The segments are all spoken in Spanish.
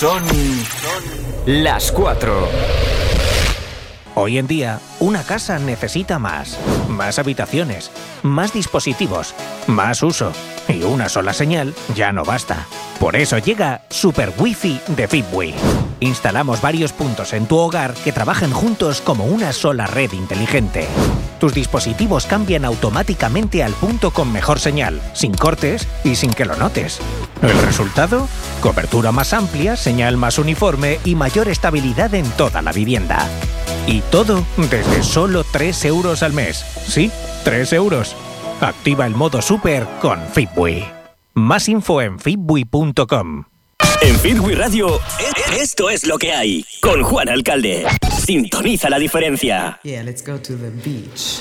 Son las 4. Hoy en día, una casa necesita más habitaciones, más dispositivos, más uso. Y una sola señal ya no basta. Por eso llega Super Wi-Fi de Fitbit. Instalamos varios puntos en tu hogar que trabajan juntos como una sola red inteligente. Tus dispositivos cambian automáticamente al punto con mejor señal, sin cortes y sin que lo notes. ¿El resultado? Cobertura más amplia, señal más uniforme y mayor estabilidad en toda la vivienda. Y todo desde solo 3 euros al mes. Sí, 3 euros. Activa el modo Super con Fitbit. Más info en fitbit.com. En Fitbit Radio, esto es lo que hay. Con Juan Alcalde. Sintoniza la diferencia. Yeah, let's go to the beach.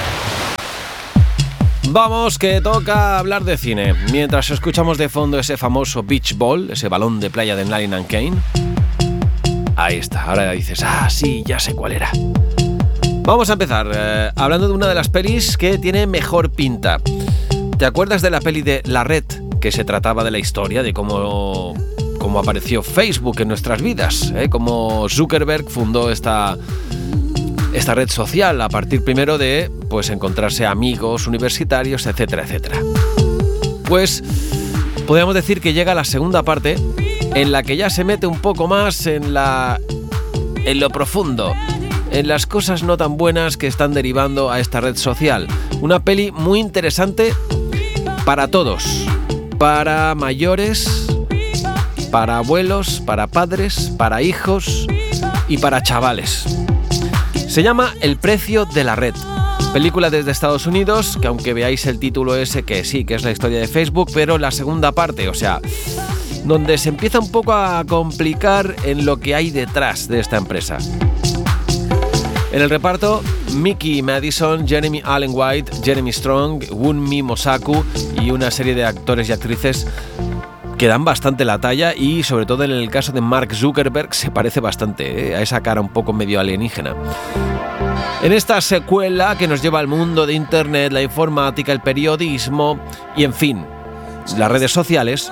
Vamos, que toca hablar de cine. Mientras escuchamos de fondo ese famoso beach ball, ese balón de playa de Nalin and Kane. Ahí está, ahora dices, sí, ya sé cuál era. Vamos a empezar hablando de una de las pelis que tiene mejor pinta. ¿Te acuerdas de la peli de La Red? Que se trataba de la historia de cómo apareció Facebook en nuestras vidas, cómo Zuckerberg fundó esta red social a partir primero de encontrarse amigos universitarios, etcétera, etcétera. Pues podríamos decir que llega la segunda parte en la que ya se mete un poco más en lo profundo, en las cosas no tan buenas que están derivando a esta red social. Una peli muy interesante para todos, para mayores, para abuelos, para padres, para hijos y para chavales. Se llama El precio de la red. Película desde Estados Unidos, que aunque veáis el título ese, que sí, que es la historia de Facebook, pero la segunda parte, donde se empieza un poco a complicar en lo que hay detrás de esta empresa. En el reparto, Mickey Madison, Jeremy Allen White, Jeremy Strong, Wunmi Mosaku y una serie de actores y actrices que dan bastante la talla y sobre todo en el caso de Mark Zuckerberg se parece bastante a esa cara un poco medio alienígena. En esta secuela que nos lleva al mundo de Internet, la informática, el periodismo y en fin, las redes sociales.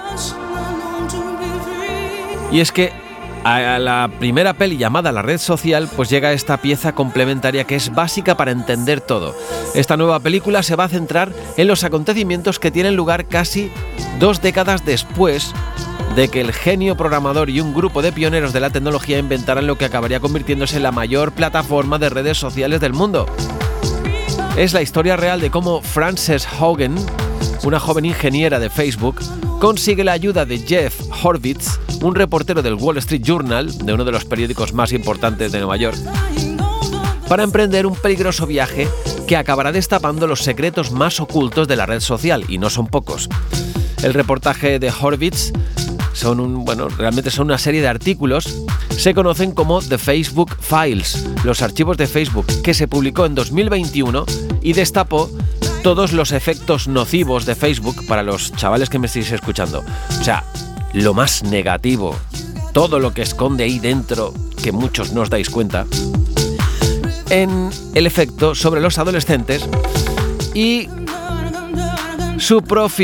Y es que a la primera peli llamada La Red Social, llega esta pieza complementaria que es básica para entender todo. Esta nueva película se va a centrar en los acontecimientos que tienen lugar casi 2 décadas después de que el genio programador y un grupo de pioneros de la tecnología inventaran lo que acabaría convirtiéndose en la mayor plataforma de redes sociales del mundo. Es la historia real de cómo Frances Haugen, una joven ingeniera de Facebook, consigue la ayuda de Jeff Horowitz, un reportero del Wall Street Journal, de uno de los periódicos más importantes de Nueva York, para emprender un peligroso viaje que acabará destapando los secretos más ocultos de la red social, y no son pocos. El reportaje de Horowitz realmente son una serie de artículos, se conocen como The Facebook Files, los archivos de Facebook, que se publicó en 2021 y destapó todos los efectos nocivos de Facebook para los chavales que me estáis escuchando. Lo más negativo, todo lo que esconde ahí dentro, que muchos no os dais cuenta, en el efecto sobre los adolescentes y su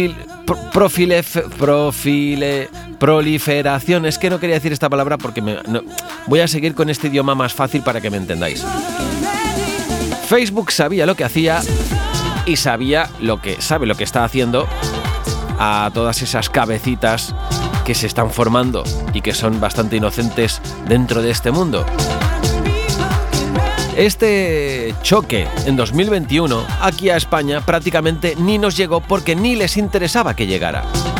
proliferación. Es que no quería decir esta palabra porque voy a seguir con este idioma más fácil para que me entendáis. Facebook sabía lo que hacía y sabe lo que está haciendo a todas esas cabecitas que se están formando y que son bastante inocentes dentro de este mundo. Este choque en 2021 aquí a España prácticamente ni nos llegó porque ni les interesaba que llegara.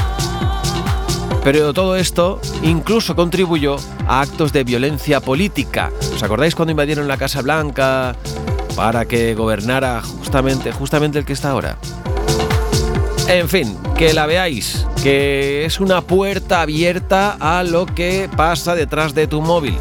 Pero todo esto incluso contribuyó a actos de violencia política. ¿Os acordáis cuando invadieron la Casa Blanca para que gobernara justamente el que está ahora? En fin, que la veáis, que es una puerta abierta a lo que pasa detrás de tu móvil.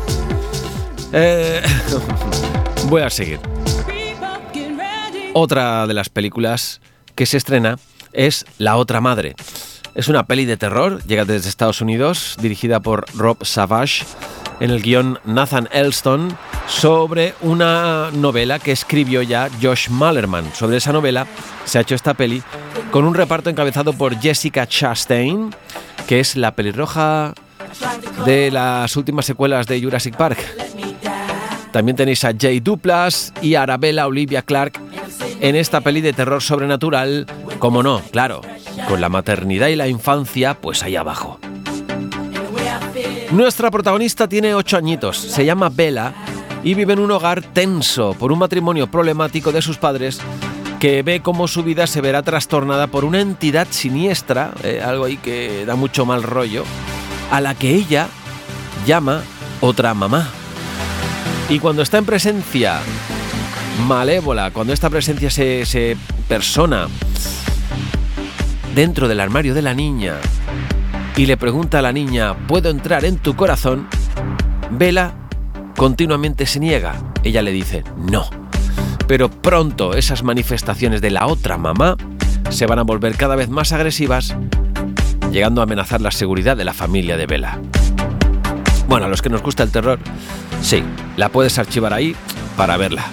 Voy a seguir. Otra de las películas que se estrena es La otra madre. Es una peli de terror, llega desde Estados Unidos, dirigida por Rob Savage, en el guión Nathan Elston, sobre una novela que escribió ya Josh Malerman. Sobre esa novela se ha hecho esta peli con un reparto encabezado por Jessica Chastain, que es la pelirroja de las últimas secuelas de Jurassic Park. También tenéis a Jay Duplass y a Arabella Olivia Clarke en esta peli de terror sobrenatural, como no, claro, con la maternidad y la infancia pues ahí abajo. Nuestra protagonista tiene 8 añitos, se llama Bella y vive en un hogar tenso por un matrimonio problemático de sus padres que ve cómo su vida se verá trastornada por una entidad siniestra, algo ahí que da mucho mal rollo, a la que ella llama otra mamá. Y cuando está en presencia malévola, cuando esta presencia se persona dentro del armario de la niña y le pregunta a la niña, ¿puedo entrar en tu corazón?, Bella continuamente se niega. Ella le dice no. Pero pronto esas manifestaciones de la otra mamá se van a volver cada vez más agresivas, llegando a amenazar la seguridad de la familia de Bella. Bueno, a los que nos gusta el terror, sí, la puedes archivar ahí para verla.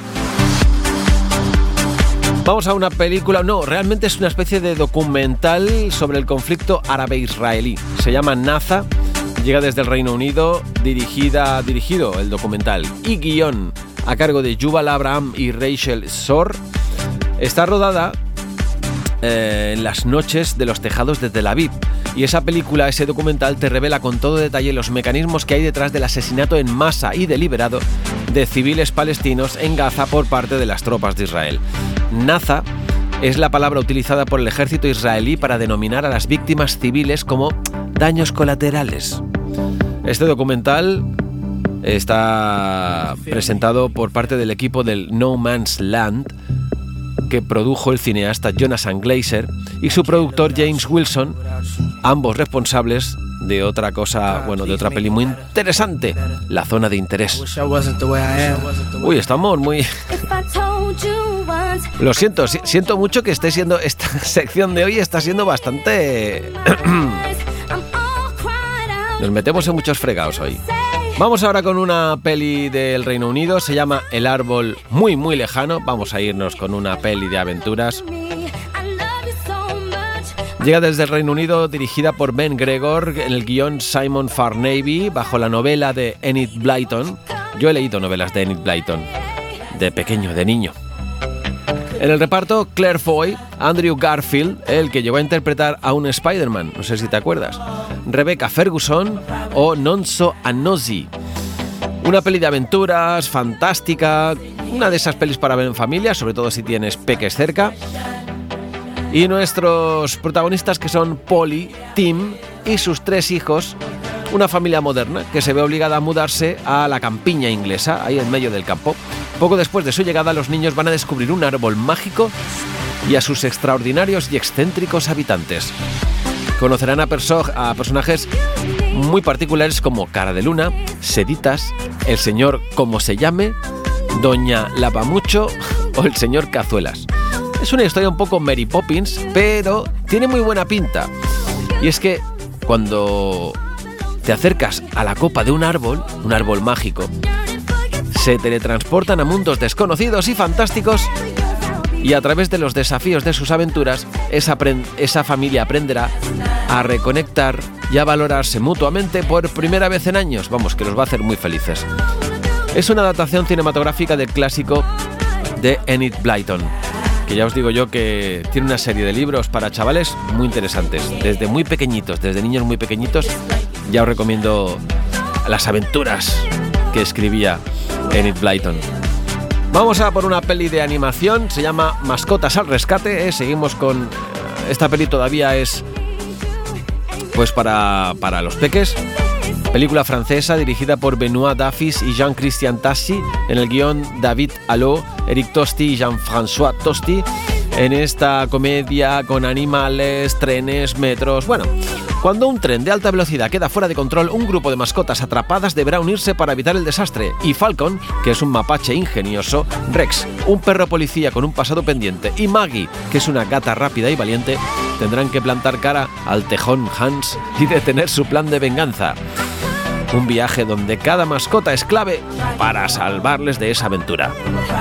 Vamos a una película, no, realmente es una especie de documental sobre el conflicto árabe-israelí. Se llama Naza, llega desde el Reino Unido, dirigido el documental y guión a cargo de Yuval Abraham y Rachel Shor. Está rodada en las noches de los tejados de Tel Aviv. Y esa película, ese documental, te revela con todo detalle los mecanismos que hay detrás del asesinato en masa y deliberado de civiles palestinos en Gaza por parte de las tropas de Israel. Naza es la palabra utilizada por el ejército israelí para denominar a las víctimas civiles como daños colaterales. Este documental está presentado por parte del equipo del No Man's Land, que produjo el cineasta Jonathan Glazer y su productor James Wilson, ambos responsables de otra cosa, bueno, de otra peli muy interesante, La Zona de Interés. Uy, estamos muy... Lo siento, siento mucho que esté siendo, esta sección de hoy está siendo bastante... Nos metemos en muchos fregados hoy. Vamos ahora con una peli del Reino Unido, se llama El árbol muy muy lejano. Vamos a irnos con una peli de aventuras. Llega desde el Reino Unido, dirigida por Ben Gregor, en el guión Simon Farnaby, bajo la novela de Enid Blyton. Yo he leído novelas de Enid Blyton, de pequeño, de niño. En el reparto, Claire Foy, Andrew Garfield, el que llegó a interpretar a un Spider-Man, no sé si te acuerdas, Rebecca Ferguson o Nonso Anozie. Una peli de aventuras, fantástica, una de esas pelis para ver en familia, sobre todo si tienes peques cerca. Y nuestros protagonistas, que son Polly, Tim y sus 3 hijos, una familia moderna que se ve obligada a mudarse a la campiña inglesa, ahí en medio del campo. Poco después de su llegada, los niños van a descubrir un árbol mágico y a sus extraordinarios y excéntricos habitantes. Conocerán a personajes muy particulares como Cara de Luna, Seditas, el señor Como se llame, Doña Lavamucho o el señor Cazuelas. Es una historia un poco Mary Poppins, pero tiene muy buena pinta. Y es que cuando te acercas a la copa de un árbol mágico, se teletransportan a mundos desconocidos y fantásticos, y a través de los desafíos de sus aventuras, esa familia aprenderá a reconectar y a valorarse mutuamente por primera vez en años. Vamos, que los va a hacer muy felices. Es una adaptación cinematográfica del clásico de Enid Blyton, que ya os digo yo que tiene una serie de libros para chavales muy interesantes. Desde muy pequeñitos, desde niños muy pequeñitos, ya os recomiendo las aventuras que escribía Enid Blyton. Vamos a por una peli de animación, se llama Mascotas al rescate. Seguimos con... Esta peli todavía es pues para los peques. Película francesa dirigida por Benoît Dafis y Jean-Christian Tassi. En el guión David Allo, Eric Tosti y Jean-François Tosti. En esta comedia con animales, trenes, metros... Bueno, cuando un tren de alta velocidad queda fuera de control, un grupo de mascotas atrapadas deberá unirse para evitar el desastre. Y Falcon, que es un mapache ingenioso, Rex, un perro policía con un pasado pendiente, y Maggie, que es una gata rápida y valiente, tendrán que plantar cara al tejón Hans y detener su plan de venganza. Un viaje donde cada mascota es clave para salvarles de esa aventura.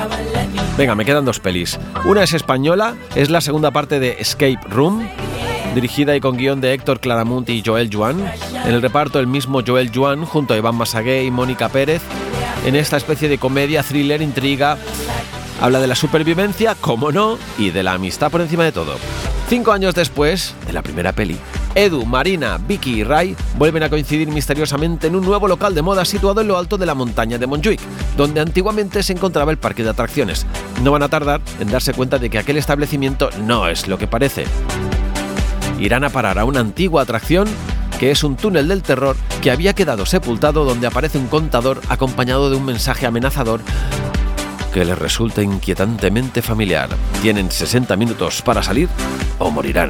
Venga, me quedan 2 pelis. Una es española, es la segunda parte de Escape Room. dirigida y con guión de Héctor Claramunt y Joel Joan. En el reparto el mismo Joel Joan junto a Iván Massagué y Mónica Pérez. En esta especie de comedia, thriller, intriga, habla de la supervivencia, como no, y de la amistad por encima de todo. 5 años después de la primera peli, Edu, Marina, Vicky y Ray vuelven a coincidir misteriosamente en un nuevo local de moda situado en lo alto de la montaña de Montjuic, donde antiguamente se encontraba el parque de atracciones. No van a tardar en darse cuenta de que aquel establecimiento no es lo que parece. Irán a parar a una antigua atracción que es un túnel del terror que había quedado sepultado, donde aparece un contador acompañado de un mensaje amenazador que les resulta inquietantemente familiar. Tienen 60 minutos para salir o morirán.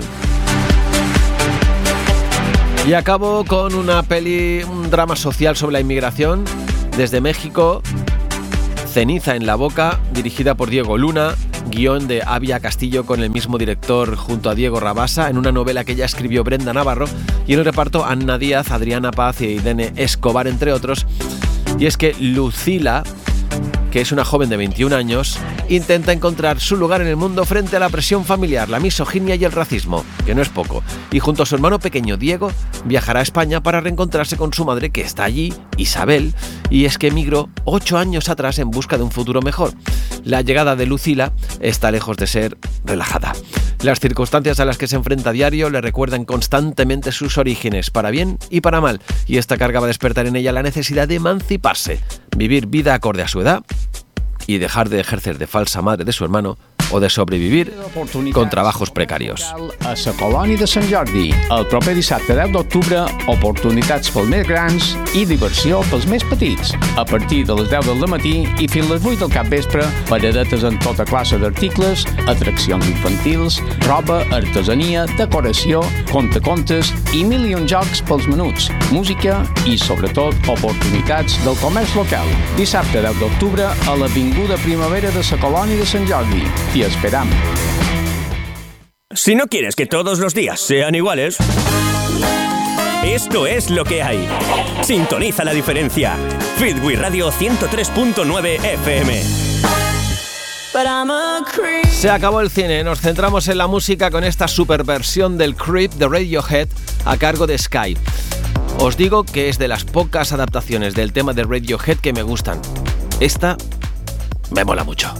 Y acabo con una peli, un drama social sobre la inmigración. Desde México, Ceniza en la boca, dirigida por Diego Luna, guión de Avia Castillo con el mismo director junto a Diego Rabasa, en una novela que ya escribió Brenda Navarro, y en el reparto Anna Díaz, Adriana Paz y Irene Escobar, entre otros. Y es que Lucila, que es una joven de 21 años, intenta encontrar su lugar en el mundo frente a la presión familiar, la misoginia y el racismo, que no es poco, y junto a su hermano pequeño Diego viajará a España para reencontrarse con su madre, que está allí, Isabel, y es que emigró 8 años atrás en busca de un futuro mejor. La llegada de Lucila está lejos de ser relajada. Las circunstancias a las que se enfrenta a diario le recuerdan constantemente sus orígenes, para bien y para mal, y esta carga va a despertar en ella la necesidad de emanciparse, vivir vida acorde a su edad y dejar de ejercer de falsa madre de su hermano o de sobrevivir con trabajos precarios. A la colònia de Sant Jordi, el proper dissabte 10 d'octubre, oportunitats pels més grans i diversió pels més petits. A partir de les 10 del matí i fins les 8 del capvespre, paradetes en tota classe d'articles, atraccions infantils, roba, artesania, decoració, contacontes i mil i un jocs pels menuts, música i, sobretot, oportunitats del comerç local. Dissabte 10 d'octubre a l'Avinguda Primavera de la colònia de Sant Jordi. Te esperamos. Si no quieres que todos los días sean iguales, esto es lo que hay. Sintoniza la diferencia. Fitwi Radio 103.9 FM. Se acabó el cine, nos centramos en la música con esta superversión del Creep de Radiohead a cargo de Sky. Os digo que es de las pocas adaptaciones del tema de Radiohead que me gustan. Esta me mola mucho.